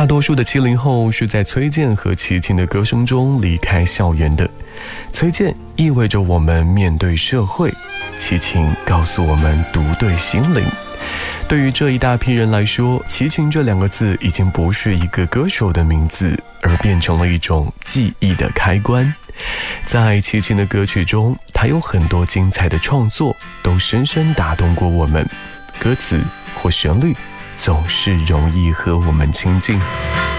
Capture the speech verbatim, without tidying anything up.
大多数的七零后是在崔健和齐秦的歌声中离开校园的。崔健意味着我们面对社会，齐秦告诉我们读对心灵。对于这一大批人来说，齐秦这两个字已经不是一个歌手的名字，而变成了一种记忆的开关。在齐秦的歌曲中，他有很多精彩的创作都深深打动过我们，歌词或旋律总是容易和我们亲近。